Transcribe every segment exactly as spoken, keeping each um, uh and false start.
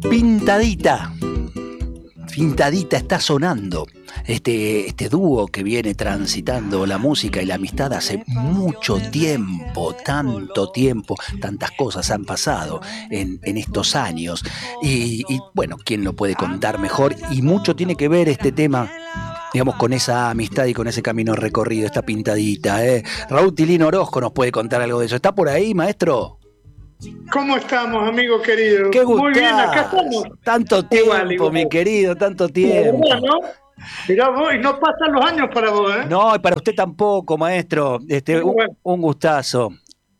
Pintadita. Pintadita está sonando. Este, este dúo que viene transitando la música y la amistad hace mucho tiempo, tanto tiempo, tantas cosas han pasado en, en estos años. Y, y bueno, ¿quién lo puede contar mejor? Y mucho tiene que ver este tema, digamos, con esa amistad y con ese camino recorrido, esta pintadita. ¿eh? Raúl Tilín Orozco nos puede contar algo de eso. ¿Está por ahí, maestro? ¿Cómo estamos, amigo querido? Qué gusto. Muy bien, acá estamos. Tanto tiempo, igual, igual. mi querido, tanto tiempo. Verdad, ¿no? Mirá vos, y no pasan los años para vos, ¿eh? No, y para usted tampoco, maestro. Este, un, bueno. un gustazo.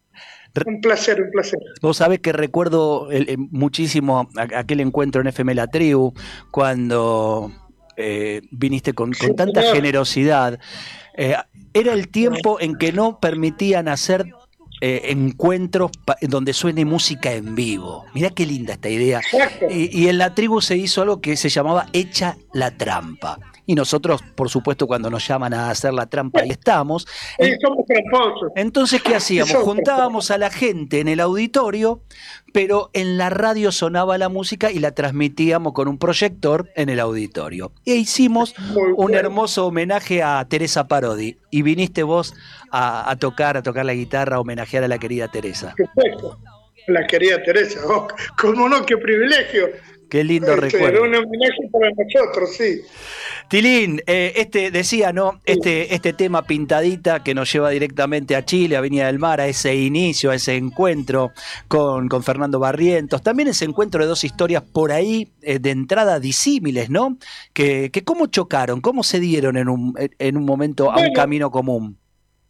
Un placer, un placer. Vos sabés que recuerdo el, el, muchísimo aquel encuentro en F M La Tribu, cuando eh, viniste con, con tanta señor. generosidad. Eh, era el tiempo en que no permitían hacer eh, encuentros pa- donde suene música en vivo. Mirá qué linda esta idea. Y, y en La Tribu se hizo algo que se llamaba Echa la Trampa. Y nosotros, por supuesto, cuando nos llaman a hacer la trampa, ahí estamos. Sí, somos tramposos. Entonces, ¿qué hacíamos? Juntábamos a la gente en el auditorio, pero en la radio sonaba la música y la transmitíamos con un proyector en el auditorio. E hicimos un hermoso homenaje a Teresa Parodi. Y viniste vos a, a tocar, a tocar la guitarra, a homenajear a la querida Teresa. Perfecto. La querida Teresa. Oh, ¿cómo no? ¡Qué privilegio! Qué lindo este, recuerdo. Un homenaje para nosotros, sí. Tilín, eh, este decía, ¿no? Este, este tema Pintadita que nos lleva directamente a Chile, a Viña del Mar, a ese inicio, a ese encuentro con, con Fernando Barrientos. También ese encuentro de dos historias por ahí, eh, de entrada disímiles, ¿no? Que, que cómo chocaron, cómo se dieron en un, en un momento a Bueno, un camino común.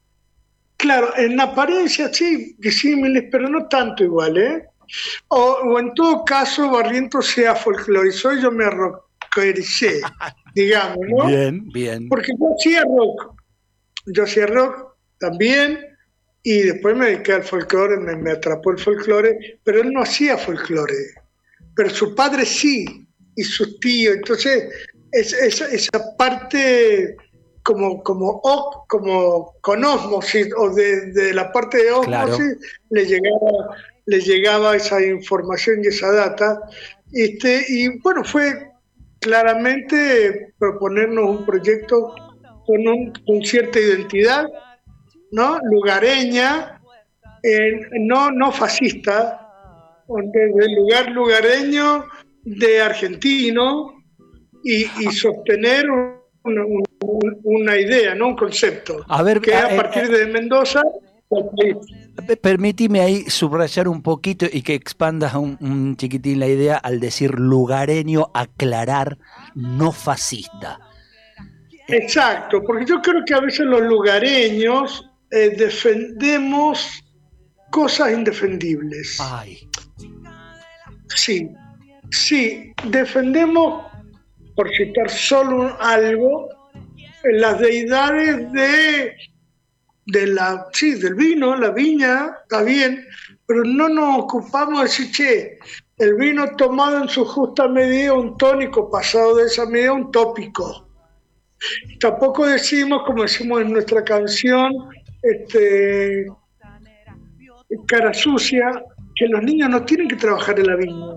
Claro, en apariencia sí, disímiles, pero no tanto igual, ¿eh? O, o en todo caso, Barrientos se folclorizó y yo me rockericé, digamos, ¿no? Bien, bien. Porque yo hacía rock, yo hacía rock también, y después me dediqué al folclore, me, me atrapó el folclore, pero él no hacía folclore, pero su padre sí, y sus tíos, entonces es, es, esa parte como, como, como con ósmosis, o de, de la parte de ósmosis, claro, le llegaba... le llegaba esa información y esa data, este, y bueno, fue claramente proponernos un proyecto con, un, con cierta identidad, ¿no? Lugareña, eh, no, no fascista, desde el lugar lugareño de argentino, y, y sostener una, una, una idea, ¿no? Un concepto, a ver, que a, a partir eh, de Mendoza... Permitime ahí subrayar un poquito y que expandas un, un chiquitín la idea al decir lugareño, aclarar, no fascista. Exacto, porque yo creo que a veces los lugareños eh, defendemos cosas indefendibles. Ay. Sí, sí, defendemos, por citar solo algo, las deidades de... de la, sí, del vino, la viña, está bien, pero no nos ocupamos de decir, che, el vino tomado en su justa medida, un tónico, pasado de esa medida, un tópico. Tampoco decimos, como decimos en nuestra canción, este, Cara Sucia, que los niños no tienen que trabajar en la viña.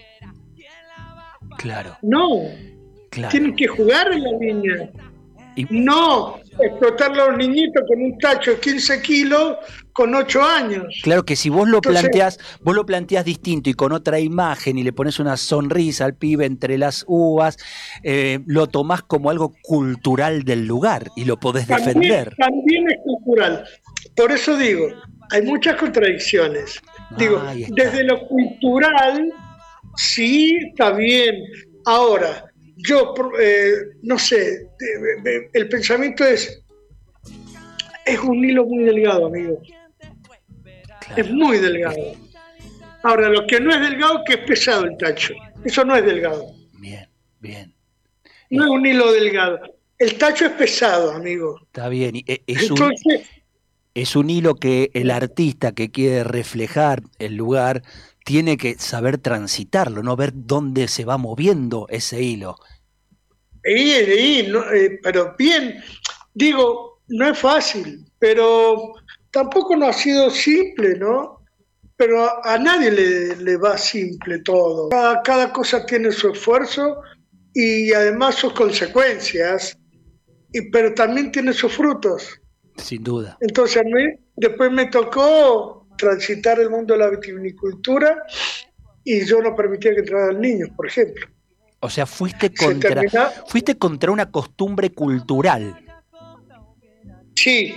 Claro. No, claro. Tienen que jugar en la viña. Y... No, explotarle a los niñitos con un tacho de quince kilos con ocho años. Claro que si vos lo Entonces, planteás, vos lo planteás distinto y con otra imagen y le pones una sonrisa al pibe entre las uvas, eh, lo tomás como algo cultural del lugar y lo podés también, defender. También es cultural. Por eso digo, hay muchas contradicciones. Digo, desde lo cultural, sí, está bien. Ahora, yo, eh, no sé, el pensamiento es, es un hilo muy delgado, amigo. Claro. Es muy delgado. Ahora, lo que no es delgado, que es pesado el tacho. Eso no es delgado. Bien, bien. No es un hilo delgado. El tacho es pesado, amigo. Está bien. Es un, Entonces, es un hilo que el artista que quiere reflejar el lugar tiene que saber transitarlo, no ver dónde se va moviendo ese hilo. Y, y, no, eh, pero bien, digo, no es fácil, pero tampoco no ha sido simple, ¿no? pero a, a nadie le, le va simple todo. Cada, cada cosa tiene su esfuerzo y además sus consecuencias, y, pero también tiene sus frutos. Sin duda. Entonces a mí después me tocó transitar el mundo de la vitivinicultura y yo no permitía que entraran niños, por ejemplo. O sea, fuiste contra, fuiste contra una costumbre cultural. Sí,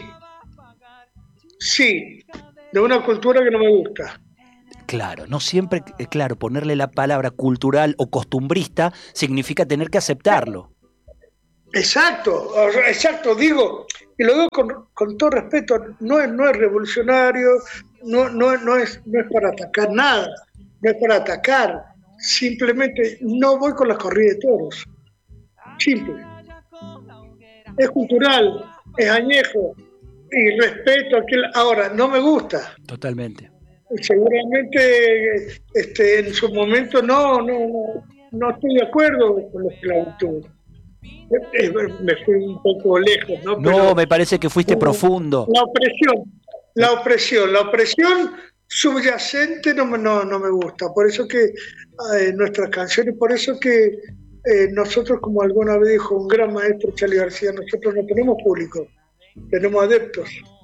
sí, de una cultura que no me gusta. Claro, no siempre, claro, ponerle la palabra cultural o costumbrista significa tener que aceptarlo. Exacto, exacto, digo, y lo digo con, con todo respeto, no es, no es revolucionario, no, no, no, es, no es para atacar nada, no es para atacar, simplemente no voy con la corrida de toros, simple. Es cultural, es añejo, y respeto a aquel. Ahora, no me gusta. Totalmente. Seguramente este, en su momento no, no, no, no estoy de acuerdo con la esclavitud. Me fui un poco lejos, ¿no? No, Pero, me parece que fuiste no, profundo. La opresión, la opresión, la opresión subyacente no, no, no me gusta. Por eso que eh, nuestras canciones, por eso que eh, nosotros, como alguna vez dijo un gran maestro, Charly García, nosotros no tenemos público, tenemos adeptos.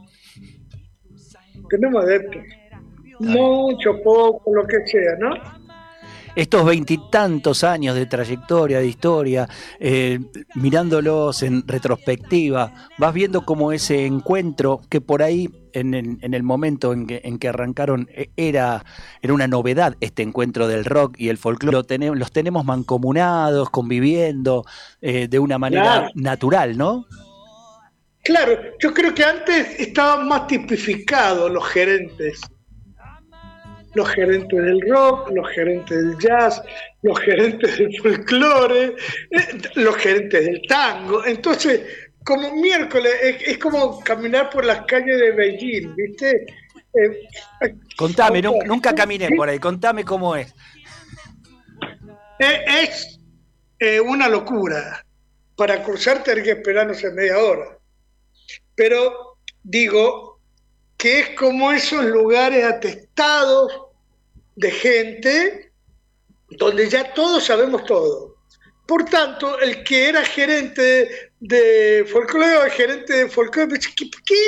Tenemos adeptos. Mucho, poco, lo que sea, ¿no? Estos veintitantos años de trayectoria, de historia, eh, mirándolos en retrospectiva, vas viendo cómo ese encuentro, que por ahí en el, en el momento en que, en que arrancaron era, era una novedad, este encuentro del rock y el folclore, lo tenemos, los tenemos mancomunados, conviviendo eh, de una manera claro. natural, ¿no? Claro, yo creo que antes estaban más tipificados los gerentes. Los gerentes del rock, los gerentes del jazz, los gerentes del folclore, los gerentes del tango. Entonces, como miércoles, es, es como caminar por las calles de Beijing, ¿viste? Eh, contame, no, nunca caminé por ahí, contame cómo es. Es, es eh, una locura. Para cruzarte hay que esperar, no sé, media hora. Pero digo que es como esos lugares atestados de gente donde ya todos sabemos todo. Por tanto, el que era gerente de, de folclore o el gerente de folclore me dice, ¿qué? ¿qué?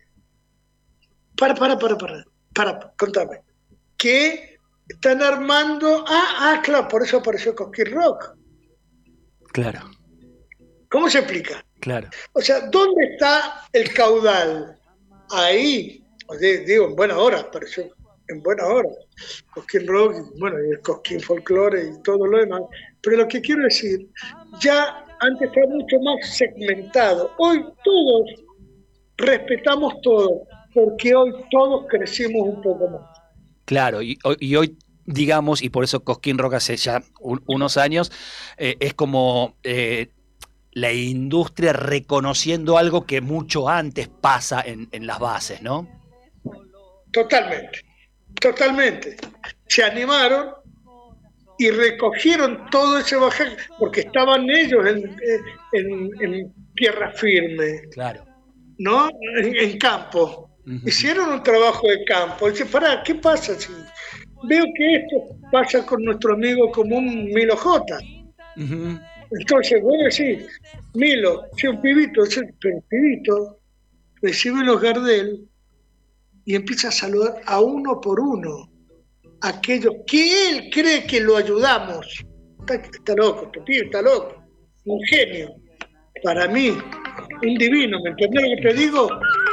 Para, para, para, para, para, contame. ¿Qué están armando? Ah, ah, claro, por eso apareció Cosquín Rock. Claro. ¿Cómo se explica? Claro. O sea, ¿dónde está el caudal? Ahí, digo, en buena hora, apareció en buena hora. Cosquín Rock, bueno, y el Cosquín Folklore y todo lo demás. Pero lo que quiero decir, ya antes estaba mucho más segmentado. Hoy todos respetamos todo, porque hoy todos crecimos un poco más. Claro, y, y hoy, digamos, y por eso Cosquín Rock hace ya un, unos años, eh, es como eh, la industria reconociendo algo que mucho antes pasa en, en las bases, ¿no? Totalmente. Totalmente. Se animaron y recogieron todo ese bajaje, porque estaban ellos en, en, en tierra firme, claro. ¿no? En, en campo. Uh-huh. Hicieron un trabajo de campo. Dice, pará, ¿qué pasa si veo que esto pasa con nuestro amigo común Milo J? Uh-huh. Entonces, voy a decir, Milo, si un pibito, pero el pibito recibe los Gardel y empieza a saludar a uno por uno a aquellos que él cree que lo ayudamos. Está, está loco, este tío está loco. Un genio. Para mí, un divino, ¿me entendés lo que te digo?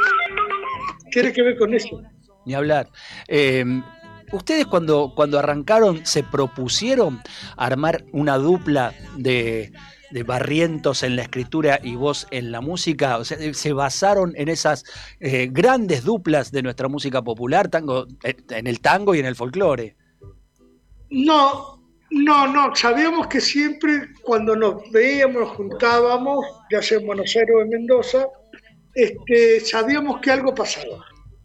Tiene que ver con eso. Ni hablar. Eh, ¿Ustedes cuando, cuando arrancaron se propusieron armar una dupla de... de Barrientos en la escritura y vos en la música? O sea, se basaron en esas eh, grandes duplas de nuestra música popular, tango, en el tango y en el folclore. No, no, no. Sabíamos que siempre cuando nos veíamos, nos juntábamos, ya sea en Buenos Aires o en Mendoza, este, sabíamos que algo pasaba.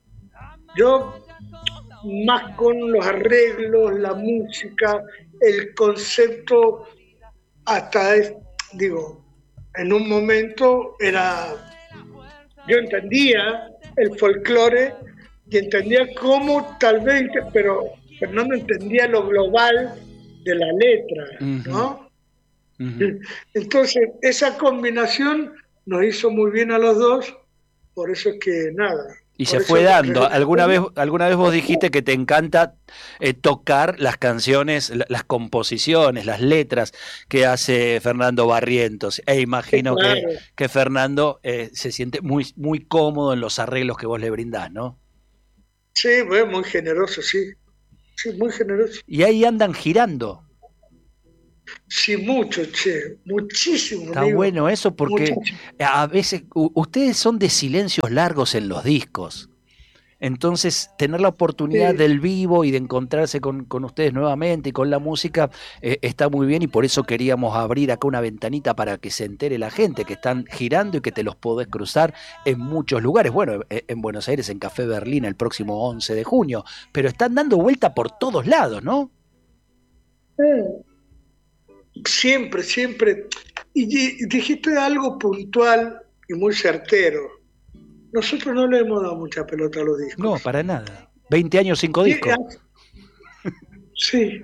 Yo, más con los arreglos, la música, el concepto, hasta es, digo, en un momento era, yo entendía el folclore y entendía cómo tal vez, pero Fernando entendía lo global de la letra, ¿no? Uh-huh. Uh-huh. Entonces, esa combinación nos hizo muy bien a los dos, por eso es que nada. Y se fue dando. ¿Alguna vez, alguna vez vos dijiste que te encanta eh, tocar las canciones, las composiciones, las letras que hace Fernando Barrientos? E imagino sí, claro. que, que Fernando eh, se siente muy, muy cómodo en los arreglos que vos le brindás, ¿no? Sí, bueno, muy generoso, sí. Sí, muy generoso. Y ahí andan girando. Sí, mucho, che, muchísimo. Está amigo. Bueno eso porque muchísimo. A veces ustedes son de silencios largos en los discos. Entonces, tener la oportunidad sí. del vivo y de encontrarse con, con ustedes nuevamente y con la música eh, está muy bien, y por eso queríamos abrir acá una ventanita para que se entere la gente que están girando y que te los podés cruzar en muchos lugares. Bueno, en Buenos Aires, en Café Berlín, el próximo once de junio, pero están dando vuelta por todos lados, ¿no? Sí. Siempre, siempre. Y dijiste algo puntual y muy certero. Nosotros no le hemos dado mucha pelota a los discos. No, para nada. veinte años, cinco discos. Sí.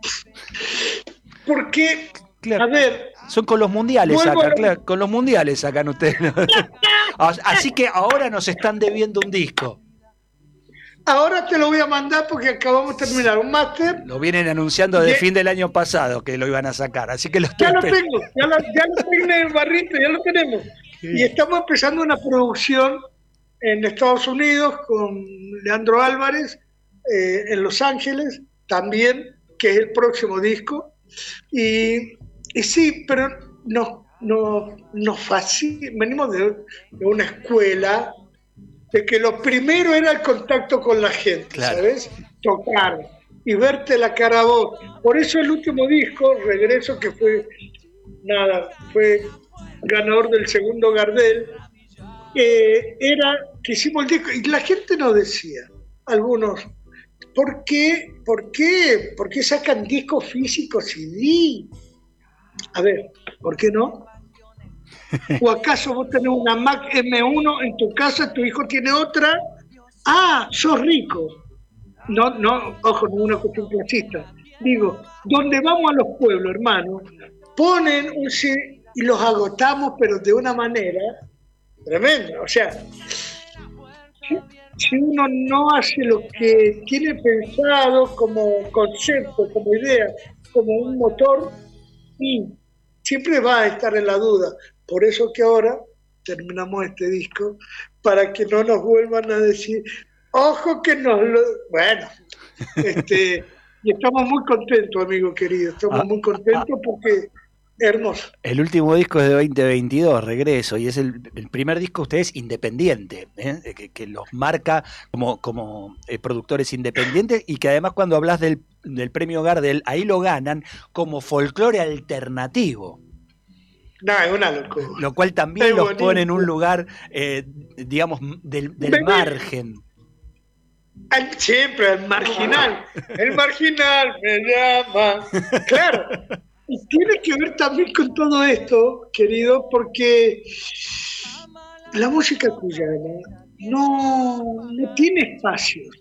Porque, claro, a ver... Son con los mundiales sacan, claro, con los mundiales sacan ustedes. Así que ahora nos están debiendo un disco. Ahora te lo voy a mandar porque acabamos de terminar un máster. Lo vienen anunciando desde fin del año pasado que lo iban a sacar, así que lo estoy Ya lo tengo, ya lo, ya lo tengo en el barrito, ya lo tenemos. Sí. Y estamos empezando una producción en Estados Unidos con Leandro Álvarez, eh, en Los Ángeles también, que es el próximo disco. Y, y sí, pero nos no, no fascina, venimos de, de una escuela de que lo primero era el contacto con la gente, claro. ¿Sabes? Tocar y verte la cara a vos. Por eso el último disco, Regreso, que fue, nada, fue ganador del segundo Gardel, eh, era que hicimos el disco, y la gente nos decía, algunos, ¿por qué, por qué, por qué sacan discos físicos C D? A ver, ¿por qué no? ¿O acaso vos tenés una Mac eme uno en tu casa, tu hijo tiene otra? Ah, sos rico. No, no, ojo, no es una cuestión clasista. Digo, donde vamos a los pueblos, hermano, ponen un C D y los agotamos, pero de una manera tremenda. O sea, si, si uno no hace lo que tiene pensado como concepto, como idea, como un motor, y siempre va a estar en la duda. Por eso que ahora terminamos este disco, para que no nos vuelvan a decir, ojo que nos lo... Bueno, este, y estamos muy contentos, amigo querido, estamos ah, muy contentos ah, porque hermoso. El último disco es de veinte veintidós, Regreso, y es el, el primer disco de ustedes independiente, ¿eh? que, que los marca como, como eh, productores independientes, y que además cuando hablas del, del premio Gardel, ahí lo ganan como folclore alternativo. No, es una locura. Lo cual también es los bonito. Pone en un lugar, eh, digamos, del, del margen. Al, siempre, al marginal. El marginal me llama. Claro. Y tiene que ver también con todo esto, querido, porque la música cuyana no, no tiene espacios.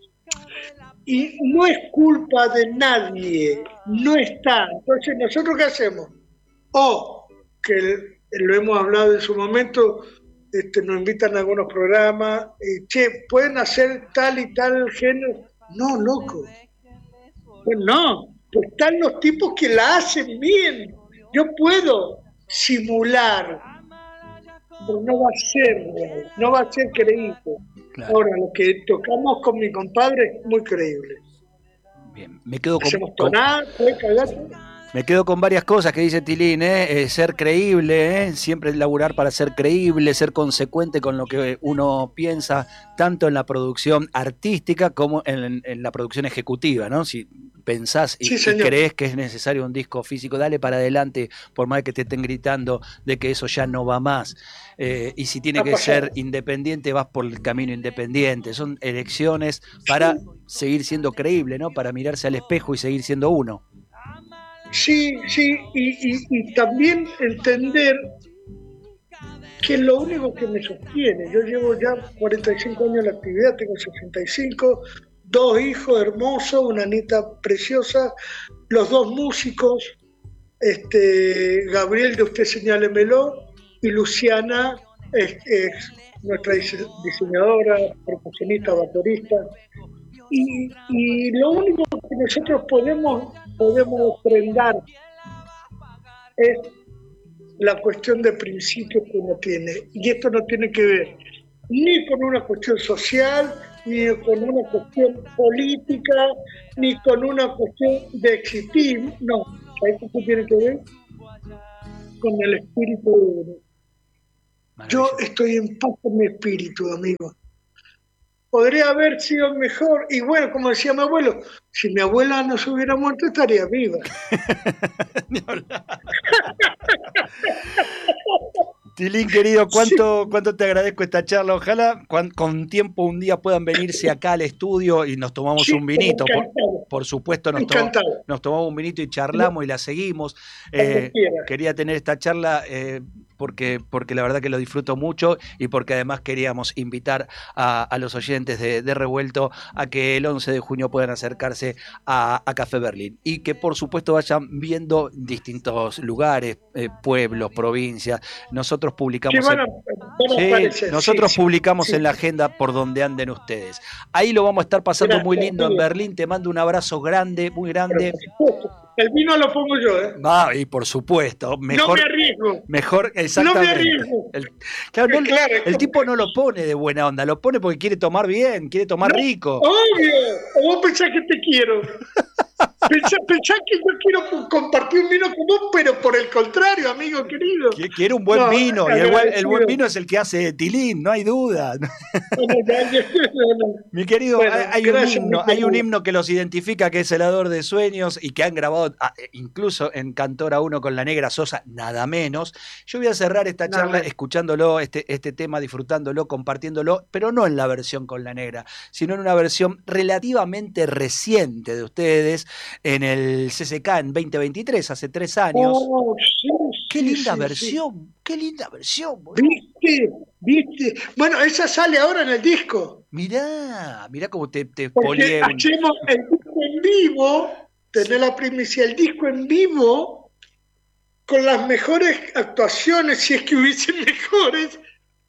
Y no es culpa de nadie. No está. Entonces, ¿nosotros qué hacemos? O... que lo hemos hablado en su momento, este, nos invitan a algunos programas, y, che, ¿pueden hacer tal y tal género? No, loco. Pues no, pues están los tipos que la hacen bien. Yo puedo simular, pero no va a ser, no va a ser creíble. Claro. Ahora, lo que tocamos con mi compadre es muy creíble. Bien, me quedo con... Hacemos tonar, puede cagar. Me quedo con varias cosas que dice Tilín, ¿eh? Eh, ser creíble, ¿eh? Siempre laburar para ser creíble, ser consecuente con lo que uno piensa, tanto en la producción artística como en, en la producción ejecutiva, ¿no? Si pensás y, sí, y crees que es necesario un disco físico, dale para adelante, por más que te estén gritando de que eso ya no va más. Eh, y si tiene que ser independiente, vas por el camino independiente. Son elecciones para seguir siendo creíble, ¿no? Para mirarse al espejo y seguir siendo uno. Sí, sí, y, y, y también entender que es lo único que me sostiene. Yo llevo ya cuarenta y cinco años en la actividad, tengo sesenta y cinco, dos hijos hermosos, una nieta preciosa, los dos músicos, este, Gabriel de Usted Señálemelo y Luciana es, es nuestra diseñadora, percusionista, baterista. Y, y lo único que nosotros podemos, podemos ofrendar es la cuestión de principios que uno tiene. Y esto no tiene que ver ni con una cuestión social, ni con una cuestión política, ni con una cuestión de exitismo. No, ¿sabes qué tiene que ver? Con el espíritu de uno. Yo estoy en paz con mi espíritu, amigo. Podría haber sido mejor, y bueno, como decía mi abuelo, si mi abuela no se hubiera muerto estaría viva. Tilín, querido, ¿cuánto, sí. ¿cuánto te agradezco esta charla? Ojalá con, con tiempo un día puedan venirse acá al estudio y nos tomamos sí, un vinito. Por, por supuesto, nos, to, nos tomamos un vinito y charlamos y la seguimos. Eh, quería tener esta charla eh, porque, porque la verdad que lo disfruto mucho y porque además queríamos invitar a, a los oyentes de, de Revuelto a que el once de junio puedan acercarse a, a Café Berlín y que por supuesto vayan viendo distintos lugares, eh, pueblos, provincias. Nosotros publicamos, van a, van sí, nosotros sí, publicamos sí. en la agenda por donde anden ustedes. Ahí lo vamos a estar pasando Gracias, muy lindo en Berlín. Te mando un abrazo grande, muy grande. El vino lo pongo yo, ¿eh? Ah, y por supuesto. Mejor, no me arriesgo. Mejor, exactamente. No me arriesgo. El, claro, no, claro, el tipo no lo pone de buena onda, lo pone porque quiere tomar bien, quiere tomar no, rico. Obvio. O vos pensás que te quiero. Pensá, pensá que yo quiero compartir un vino con vos, pero por el contrario, amigo querido. Quiere un buen no, vino, y el buen, el buen vino es el que hace Tilín, no hay duda. No, no, no. Mi querido, bueno, hay, un himno, hay un himno que los identifica, que es Helador de Sueños, y que han grabado incluso en Cantora uno con la Negra Sosa, nada menos. Yo voy a cerrar esta nada charla menos. escuchándolo, este, este tema, disfrutándolo, compartiéndolo, pero no en la versión con la Negra, sino en una versión relativamente reciente de ustedes, en el C C K en veinte veintitrés, hace tres años. Oh, sí, qué sí, linda sí, versión, sí. qué linda versión. Boludo. ¿Viste? ¿Viste? Bueno, esa sale ahora en el disco. Mirá, mirá cómo te, te Porque hacemos el disco en vivo, tener la primicia, el disco en vivo, con las mejores actuaciones, si es que hubiesen mejores,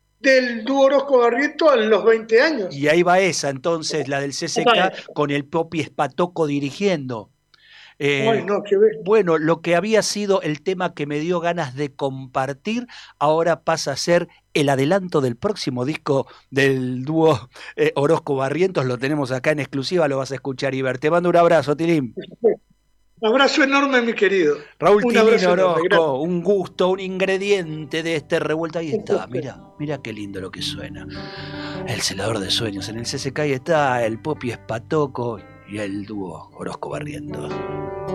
del dúo Orozco Barrientos en los veinte años. Y ahí va esa, entonces, la del C C K, con el Popi Espatoco dirigiendo. Eh, Ay, no, qué bien. Bueno, lo que había sido el tema que me dio ganas de compartir, ahora pasa a ser el adelanto del próximo disco del dúo eh, Orozco Barrientos. Lo tenemos acá en exclusiva, lo vas a escuchar y ver. Te mando un abrazo, Tilín. Un abrazo enorme, mi querido. Raúl Tilín Orozco, un gusto, un ingrediente de este Revuelta. Ahí está, mira, mira qué lindo lo que suena. El Celador de Sueños. En el C C K ahí está el Popi Espatoco y el dúo Orozco Barrientos.